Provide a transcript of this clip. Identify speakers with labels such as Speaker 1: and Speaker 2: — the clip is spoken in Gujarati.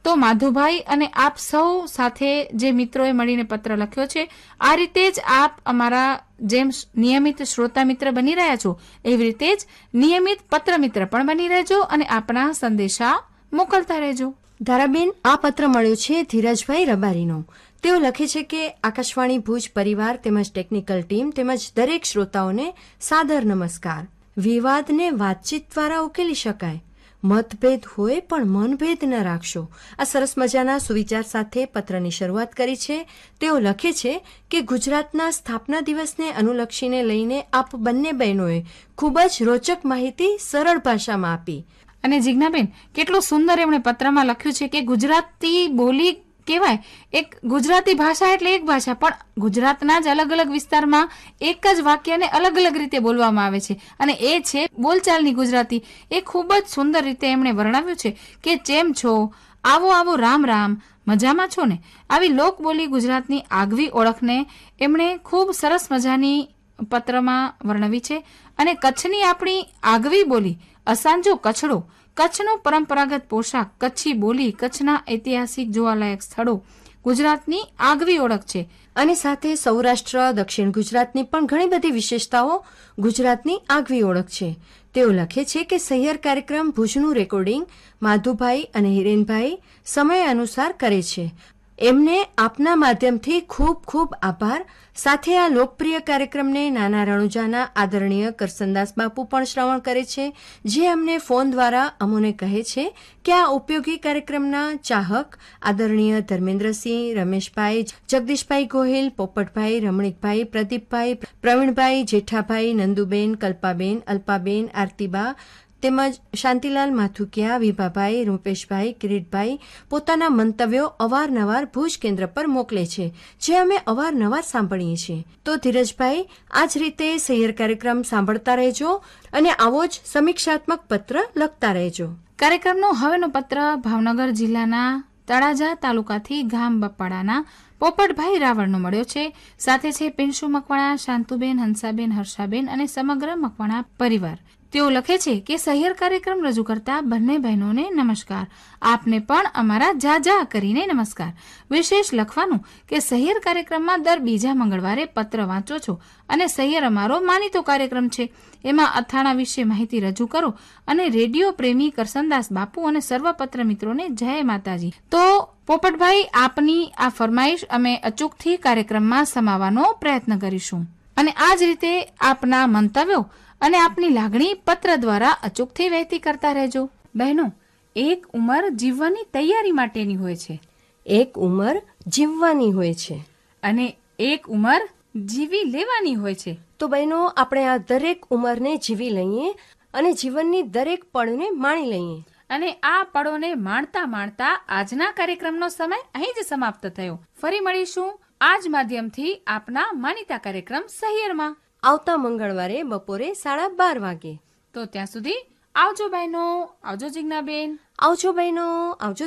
Speaker 1: તો માધુભાઈ અને આપ સૌ સાથે જે મિત્રોએ મળીને પત્ર લખ્યો છે, આ રીતે જ આપ અમારા જેમ નિયમિત શ્રોતા મિત્ર બની રહ્યા છો, એવી રીતે જ નિયમિત પત્ર મિત્ર પણ બની રહેજો અને આપના સંદેશા મોકલતા રહેજો.
Speaker 2: ધારાબેન, આ પત્ર મળ્યો છે ધીરજભાઈ રબારીનો. તેઓ લખે છે કે આકાશવાણી ભુજ પરિવાર તેમજ ટેકનિકલ ટીમ તેમજ દરેક શ્રોતાઓને સાદર નમસ્કાર. વિવાદને વાતચીત દ્વારા ઉકેલી શકાય. મતભેદ હોય પણ મનભેદ ન રાખશો. આ સરસ મજાના સુવિચાર સાથે પત્રની શરૂઆત કરી છે. તેઓ લખે છે કે ગુજરાતના સ્થાપના દિવસને અનુલક્ષીને લઈને આપ બંને બહેનોએ ખૂબ જ રોચક માહિતી સરળ ભાષામાં આપી.
Speaker 1: અને જિજ્ઞાબેન, કેટલું સુંદર એમણે પત્રમાં લખ્યું છે કે ગુજરાતી બોલી કહેવાય, એક ગુજરાતી ભાષા એટલે એક ભાષા, પણ ગુજરાતના જ અલગ અલગ વિસ્તારમાં એક જ વાક્યને અલગ અલગ રીતે બોલવામાં આવે છે, અને એ છે બોલચાલની ગુજરાતી. એ ખૂબ જ સુંદર રીતે એમણે વર્ણવ્યું છે કે જેમ છો, આવો આવો, રામ રામ, મજામાં છો ને. આવી લોકબોલી ગુજરાતની આગવી ઓળખને એમણે ખૂબ સરસ મજાની પત્રમાં વર્ણવી છે. અને કચ્છની આપણી આગવી બોલી, અસાંજો કચ્છડો, કચ્છનો પરંપરાગત પોશાક, કચ્છી બોલી, કચ્છના ઐતિહાસિક જોવાલાયક સ્થળો ગુજરાતની આગવી ઓળખ છે.
Speaker 2: અને સાથે સૌરાષ્ટ્ર, દક્ષિણ ગુજરાતની પણ ઘણી બધી વિશેષતાઓ ગુજરાતની આગવી ઓળખ છે. તેઓ લખે છે કે સહિયર કાર્યક્રમ ભુજનું રેકોર્ડિંગ માધુભાઈ અને હિરેનભાઈ સમય અનુસાર કરે છે. એમને આપના માધ્યમથી ખૂબ ખૂબ આભાર. સાથે આ લોકપ્રિય કાર્યક્રમને નાના રણુજાના આદરણીય કરસનદાસ બાપુ પણ શ્રવણ કરે છે, જે અમને ફોન દ્વારા અમોને કહે છે કે આ ઉપયોગી કાર્યક્રમના ચાહક આદરણીય ધર્મેન્દ્રસિંહ, રમેશભાઈ, જગદીશભાઈ ગોહિલ, પોપટભાઈ, રમણીકભાઈ, પ્રદીપભાઈ, પ્રવીણભાઈ, જેઠાભાઈ, નંદુબેન, કલ્પાબેન, અલ્પાબેન, આરતીબા તેમજ શાંતિલાલ માથુકિયા, વિભાભાઈ, રૂપેશભાઈ, કિરીટભાઈ પોતાના મંતવ્યો અવારનવાર ભુજ કેન્દ્ર પર મોકલે છે, જે અમે અવારનવાર સાંભળીએ છીએ. તો ધીરજભાઈ, આ જ રીતે સહિયર કાર્યક્રમ સાંભળતા રહેજો અને આવો જ સમીક્ષાત્મક પત્ર લખતા રહેજો.
Speaker 1: કાર્યક્રમનો હવેનો પત્ર ભાવનગર જિલ્લાના તળાજા તાલુકાથી ગામ બપાડાના પોપટભાઈ રાવળનો મળ્યો છે. સાથે છે પિન્શુ મકવાણા, શાંતુબેન, હંસાબેન, હર્ષાબેન અને સમગ્ર મકવાણા પરિવાર. તેઓ લખે છે કે સહિયર કાર્યક્રમ રજૂ કરતા બંને બહેનોને નમસ્કાર. આપને પણ અમારા જા કરીને નમસ્કાર. વિશેષ લખવાનું કે સહિયર કાર્યક્રમમાં દર બીજા મંગળવારે પત્ર વાંચો છો અને સહિયર અમારો માનીતો કાર્યક્રમ છે. એમાં અથાણા વિશે માહિતી રજૂ કરો અને રેડિયો પ્રેમી કરસનદાસ બાપુ અને સર્વ પત્ર મિત્રોને જય માતાજી. તો પોપટભાઈ, આપની આ ફરમાઈશ અમે અચૂકથી કાર્યક્રમમાં સમાવવાનો પ્રયત્ન કરીશું. અને આ જ રીતે આપના મંતવ્યો અને આપની લાગણી પત્ર દ્વારા અચૂકથી વહેતી કરતા રહેજો. બહેનો, એક ઉંમર જીવવાની તૈયારી માટેની હોય છે,
Speaker 2: એક ઉંમર જીવવાની હોય છે
Speaker 1: અને એક ઉંમર જીવી લેવાની હોય છે.
Speaker 2: તો બહેનો, આપણે આ દરેક ઉંમરને જીવી લઈએ અને જીવનની દરેક પળને માણી લઈએ.
Speaker 1: અને આ પળોને માણતા માણતા આજના કાર્યક્રમનો સમય અહીં જ સમાપ્ત થયો. ફરી મળીશું આ જ માધ્યમથી આપના માનીતા કાર્યક્રમ સહિયરમાં
Speaker 2: આવતા મંગળવારે બપોરે 12:30 વાગે.
Speaker 1: તો ત્યાં સુધી આવજો બહેનો, આવજો જિજ્ઞાબેન,
Speaker 2: આવજો બહેનો, આવજો